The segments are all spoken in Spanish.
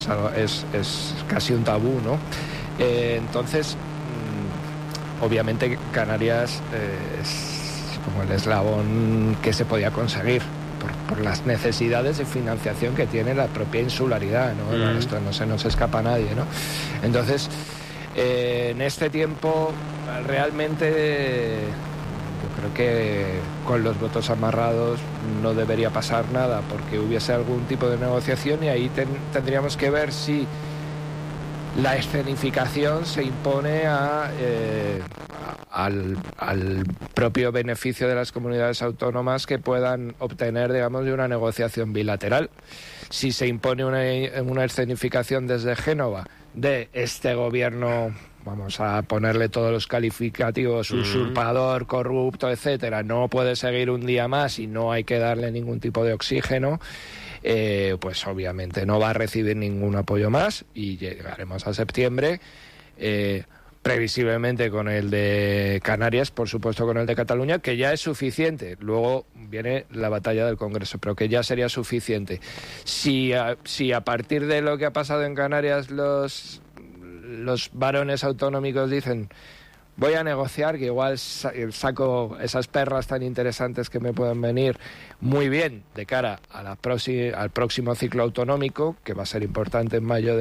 es casi un tabú, ¿no? Entonces, obviamente Canarias es como el eslabón que se podía conseguir por las necesidades de financiación que tiene la propia insularidad, ¿no? Esto no se nos escapa a nadie, ¿no? Entonces, en este tiempo realmente yo creo que con los votos amarrados no debería pasar nada porque hubiese algún tipo de negociación, y ahí tendríamos que ver si la escenificación se impone al propio beneficio de las comunidades autónomas que puedan obtener, digamos, de una negociación bilateral. Si se impone una escenificación desde Génova de este gobierno, vamos a ponerle todos los calificativos, usurpador, corrupto, etcétera, no puede seguir un día más y no hay que darle ningún tipo de oxígeno, pues obviamente no va a recibir ningún apoyo más y llegaremos a septiembre, previsiblemente con el de Canarias, por supuesto con el de Cataluña, que ya es suficiente. Luego viene la batalla del Congreso, pero que ya sería suficiente. Si a partir de lo que ha pasado en Canarias los varones autonómicos dicen: voy a negociar, que igual saco esas perras tan interesantes que me pueden venir muy bien de cara a al próximo ciclo autonómico, que va a ser importante en mayo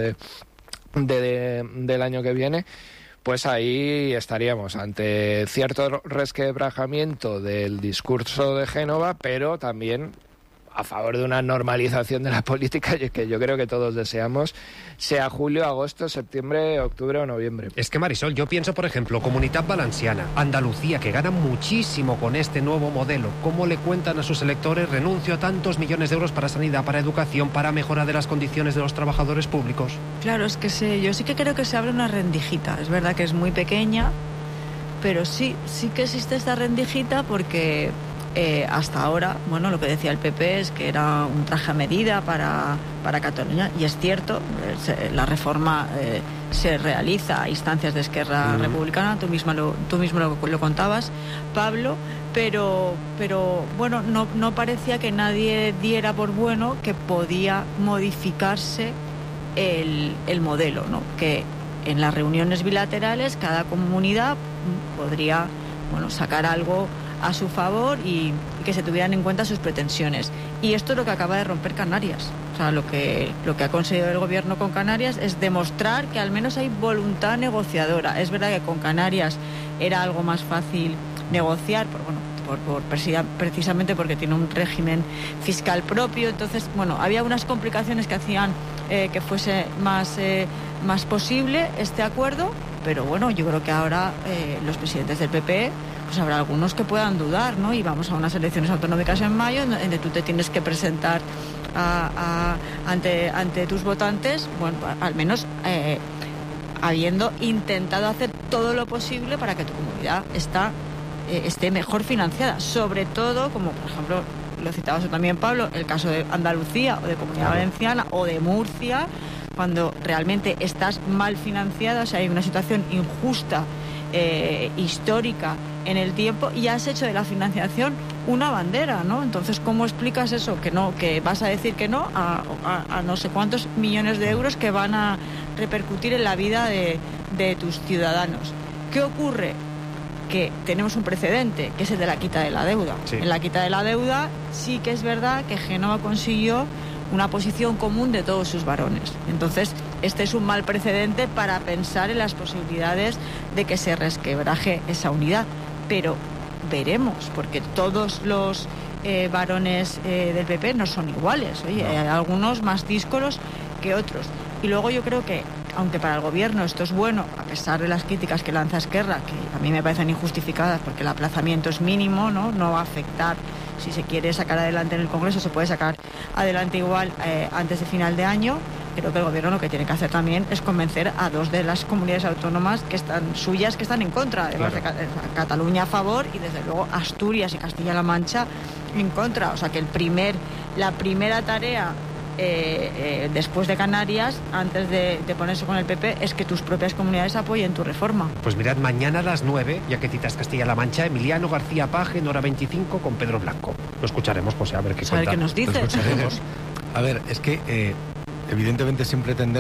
del año que viene, pues ahí estaríamos ante cierto resquebrajamiento del discurso de Génova, pero también a favor de una normalización de la política que yo creo que todos deseamos, sea julio, agosto, septiembre, octubre o noviembre. Es que, Marisol, yo pienso, por ejemplo, Comunitat Valenciana, Andalucía, que ganan muchísimo con este nuevo modelo. ¿Cómo le cuentan a sus electores: renuncio a tantos millones de euros para sanidad, para educación, para mejora de las condiciones de los trabajadores públicos? Claro, es que yo sí que creo que se abre una rendijita. Es verdad que es muy pequeña, pero sí que existe esta rendijita porque hasta ahora, bueno, lo que decía el PP es que era un traje a medida para Cataluña, y es cierto, la reforma se realiza a instancias de Esquerra Republicana, tú mismo lo contabas, Pablo, pero bueno, no parecía que nadie diera por bueno que podía modificarse el modelo, ¿no? Que en las reuniones bilaterales cada comunidad podría, bueno, sacar algo a su favor y que se tuvieran en cuenta sus pretensiones. Y esto es lo que acaba de romper Canarias. O sea, lo que ha conseguido el gobierno con Canarias es demostrar que al menos hay voluntad negociadora. Es verdad que con Canarias era algo más fácil negociar, precisamente porque tiene un régimen fiscal propio. Entonces, bueno, había unas complicaciones que hacían que fuese más posible este acuerdo, pero bueno, yo creo que ahora los presidentes del PP, pues habrá algunos que puedan dudar, ¿no? Y vamos a unas elecciones autonómicas en mayo, donde tú te tienes que presentar ante tus votantes, bueno, al menos habiendo intentado hacer todo lo posible para que tu comunidad esté mejor financiada, sobre todo, como por ejemplo lo citabas tú también, Pablo, el caso de Andalucía o de Comunidad Valenciana o de Murcia, cuando realmente estás mal financiada, o sea, hay una situación injusta, histórica en el tiempo, y has hecho de la financiación una bandera, ¿no? Entonces, ¿cómo explicas eso? Que vas a decir que no a no sé cuántos millones de euros que van a repercutir en la vida de tus ciudadanos. ¿Qué ocurre? Que tenemos un precedente, que es el de la quita de la deuda. Sí. En la quita de la deuda sí que es verdad que Génova consiguió una posición común de todos sus varones. Entonces, este es un mal precedente para pensar en las posibilidades de que se resquebraje esa unidad. Pero veremos, porque todos los varones del PP no son iguales. Oye, hay algunos más díscolos que otros. Y luego yo creo que, aunque para el gobierno esto es bueno, a pesar de las críticas que lanza Esquerra, que a mí me parecen injustificadas porque el aplazamiento es mínimo, no va a afectar. Si se quiere sacar adelante en el Congreso, se puede sacar adelante igual antes de final de año. Creo que el gobierno lo que tiene que hacer también es convencer a dos de las comunidades autónomas que están en contra, además de Cataluña a favor, y desde luego Asturias y Castilla-La Mancha en contra. O sea que la primera tarea después de Canarias, antes de ponerse con el PP, es que tus propias comunidades apoyen tu reforma. Pues mirad, mañana a las 9, ya que citas Castilla-La Mancha, Emiliano García Paje en Hora 25 con Pedro Blanco. Lo escucharemos, José, a ver qué cuenta. A ver qué nos dice. Lo escucharemos. A ver, es que evidentemente siempre tendrá